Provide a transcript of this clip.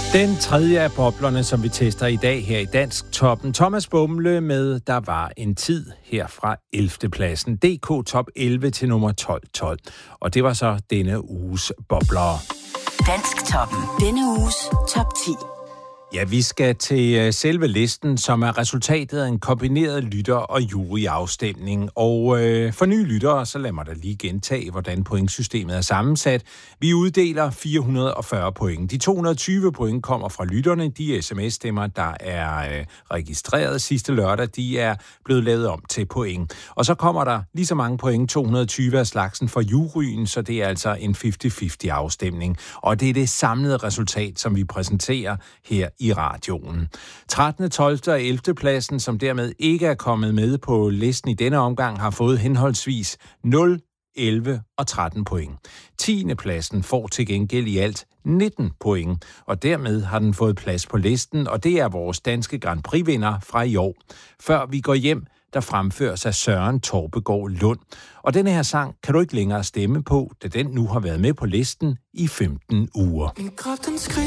Den tredje af boblerne, som vi tester i dag her i Dansk Toppen. Thomas Bumle med Der var en tid her fra 11. pladsen. DK Top 11 til nummer 12. Og det var så denne uges bobler. Dansk Toppen. Denne uges top 10. Ja, vi skal til selve listen, som er resultatet af en kombineret lytter- og juryafstemning. Og for nye lyttere, så lad mig da lige gentage, hvordan pointsystemet er sammensat. Vi uddeler 440 point. De 220 point kommer fra lytterne. De sms-stemmer, der er registreret sidste lørdag, de er blevet lavet om til point. Og så kommer der lige så mange point, 220 af slagsen for juryen, så det er altså en 50-50 afstemning. Og det er det samlede resultat, som vi præsenterer her i radioen. 13., 12. og 11. pladsen, som dermed ikke er kommet med på listen i denne omgang, har fået henholdsvis 0, 11 og 13 point. 10. pladsen får til gengæld i alt 19 point, og dermed har den fået plads på listen, og det er vores danske Grand Prix-vinder fra i år. Før vi går hjem, der fremføres af Søren Torpegaard Lund. Og denne her sang kan du ikke længere stemme på, da den nu har været med på listen i 15 uger. Min krop, den